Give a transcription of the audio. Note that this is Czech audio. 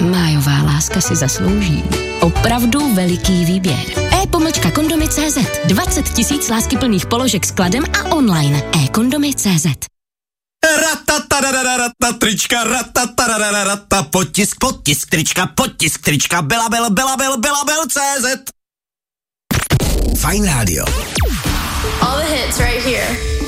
Májová láska si zaslouží opravdu veliký výběr. e-kondomy.cz 20 000 láskyplných položek s kladem a online. e-kondomy.cz Trička, potisk, trička, belabel.cz. Fajn rádio. All the hits right here.